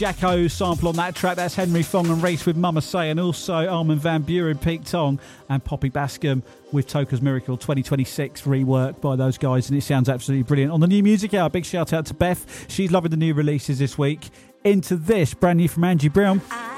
Jacko sample on that track. That's Henry Fong and Reese with Mama Say, and also Armin van Buuren, Pete Tong and Poppy Bascom with Toka's Miracle 2026 rework by those guys, and it sounds absolutely brilliant. On the New Music Hour, big shout out to Beth. She's loving the new releases this week. Into this, brand new from Angie Brown.